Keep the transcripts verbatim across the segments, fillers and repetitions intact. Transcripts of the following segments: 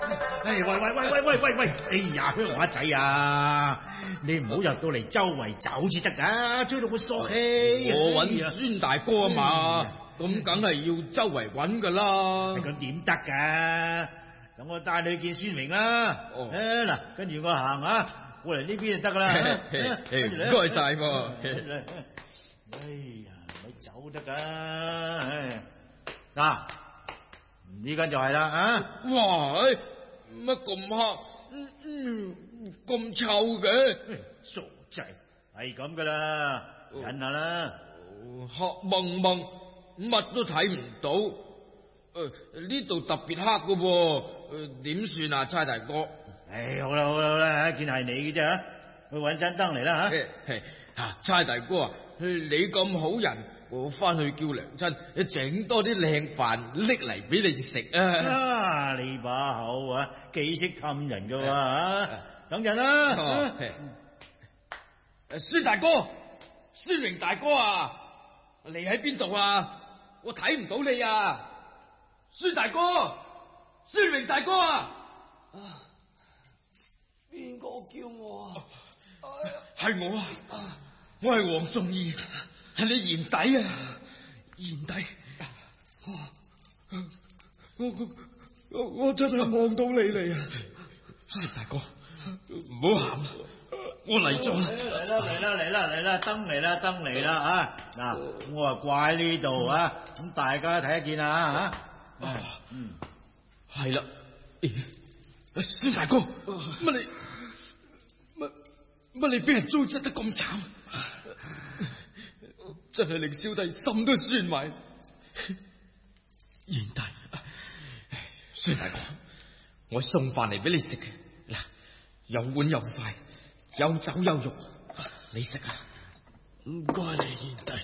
哎，喂喂喂喂喂喂喂，哎呀，鄉下仔啊，你唔好入到嚟周圍走至得噶，追到我索氣。 我揾孫大哥啊嘛，咁梗係要周圍揾噶啦。 咁點得噶？等我帶你去見孫明啦。 哦， 誒嗱，跟住我行啊，過嚟呢邊就得噶啦。 唔該晒噃。 哎呀，咪走得噶。嗱，呢間就係啦啊！ 哇，乜咁黑？嗯嗯，咁臭嘅？ 傻仔，係咁噶啦，忍下啦。 黑蒙蒙，乜都睇唔到。誒，呢度特別黑噶喎。誒，點算啊，差大哥？ 唉，好啦好啦好啦，見係你嘅啫，去搵盞燈嚟啦吓。 吓，差大哥啊，你咁好人，我翻去叫娘親整多啲靚飯拎嚟俾你食啊！ 啊，你把口啊，幾識氹人噶喎！等陣啦。 孫大哥，孫榮大哥啊，你喺邊度啊？我睇唔到你啊！孫大哥，孫榮大哥啊！邊個叫我啊？係我啊！我係黃仲義，係你賢弟啊！賢弟，我我我我真係望到你嚟啊！孫大哥，唔好喊啦，我嚟咗啦！ 嚟啦嚟啦嚟啦嚟啦，燈嚟啦燈嚟啦啊！嗱，我啊掛喺呢度啊，咁大家睇得見啊吓。嗯， 係啦。孫大哥，乜你乜乜你俾人糟質得咁慘？真係令小弟心都酸埋。賢弟，孫大哥，我送飯嚟俾你食嘅，嗱，有碗有筷，有酒有肉，你食啊！唔該你，賢弟。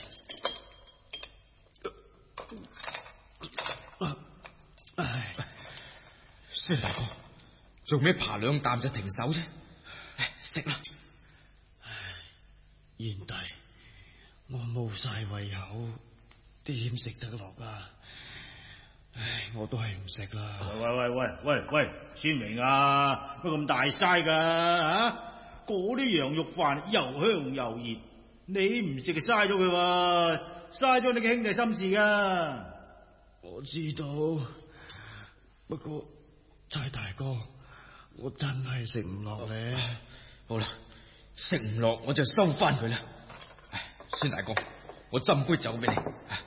唉，孫大哥，做咩扒兩啖就停手啫？食啦！唉，賢弟，我冇晒胃口，點食得落啊？唉，我都係唔食啦。 喂喂喂喂喂，孫明啊，乜咁大嘥噶吓？嗰啲羊肉飯又香又熱，你唔食就嘥咗佢喎，嘥咗你嘅兄弟心事噶。 我知道，不過差大哥，我真係食唔落咧。好啦，食唔落我就收翻佢啦。唉，孫大哥，我斟杯酒俾你。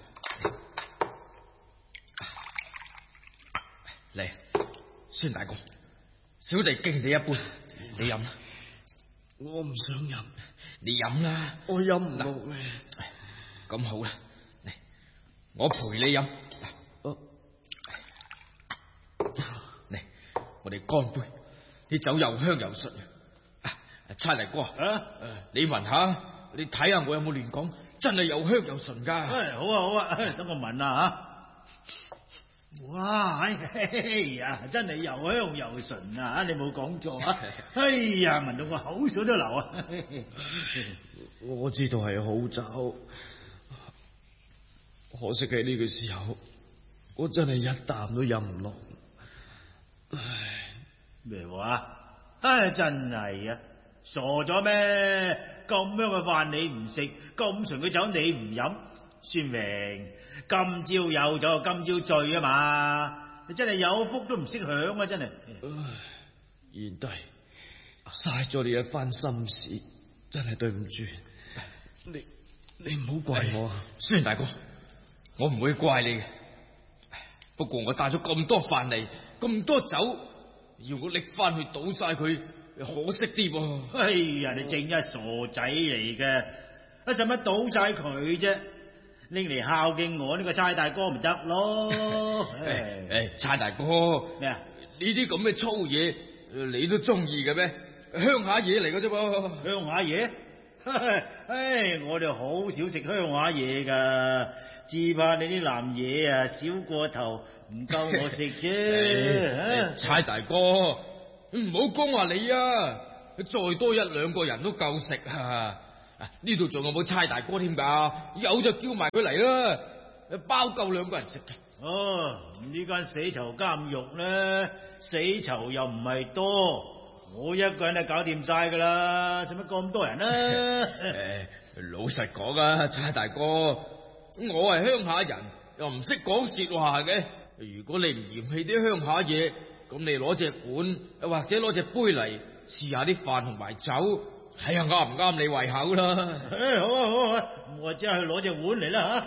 嚟，孫大哥，小弟敬你一杯，你飲啦。我唔想飲，你飲啦。我飲唔落咧。咁好啦，嚟，我陪你飲。嚟，我哋乾杯，啲酒又香又順。差大哥啊，你聞下，你睇下我有冇亂講，真係又香又順噶。 唉，好啊好啊，等我聞下吓。哇，哎呀，真係又香又順啊！你冇講錯啊！哎呀，聞到我口水都流啊！ 我知道係好酒，可惜喺呢個時候，我真係一啖都飲唔落。唉， 咩話？唉，真係啊，傻咗咩？咁樣嘅飯你唔食，咁純嘅酒你唔飲，孫明。今朝有酒，今朝醉啊嘛！你真係有福都唔識享啊！真係。 賢弟，嘥咗你一番心思，真係對唔住。你你唔好怪我啊，孫大哥，我唔會怪你嘅。不過我帶咗咁多飯嚟，咁多酒，要我拎翻去倒晒佢，可惜啲噃。 哎呀，你正一傻仔嚟嘅，啊使乜倒晒佢啫？拎嚟孝敬我呢個差大哥咪得咯。 誒誒，差大哥咩啊？ 呢啲咁嘅粗嘢，你都中意嘅咩？鄉下嘢嚟嘅啫噃。 鄉下嘢？唉，我哋好少食鄉下嘢噶，只怕你啲男嘢啊少過頭，唔夠我食啫。 差大哥，唔好講話你啊，再多一兩個人都夠食啊！呢度仲有冇差大哥添噶？有就叫埋佢嚟啦，包夠兩個人食嘅。 哦，呢間死囚監獄呢，死囚又唔係多，我一個人就搞掂晒噶啦，使乜咁多人啊？ 誒，老實講啊，差大哥，我係鄉下人，又唔識講說話嘅。如果你唔嫌棄啲鄉下嘢，咁你攞隻碗，或者攞隻杯嚟試下啲飯同埋酒，睇下啱唔啱你胃口啦。 誒，好啊好啊，我即係去攞隻碗嚟啦吓。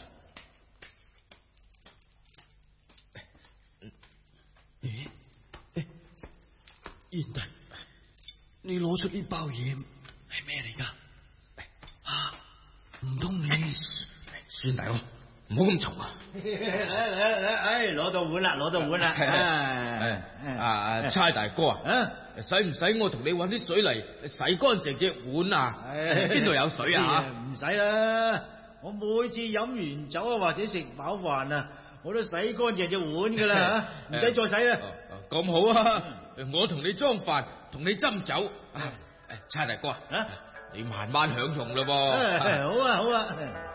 咦？誒，賢弟，你攞出呢包嘢係咩嚟噶？啊，唔通你？孫大哥，唔好咁嘈啊！ 嚟嚟嚟，哎，攞到碗啦，攞到碗啦。 係啊，差大哥啊，使唔使我同你搵啲水嚟洗乾淨隻碗啊？邊度有水啊？ 唔使啦，我每次飲完酒啊，或者食飽飯啊，我都洗乾淨隻碗噶啦，唔使再洗啦。 咁好啊，我同你裝飯，同你斟酒。差大哥啊，你慢慢享用啦噃。 好啊好啊。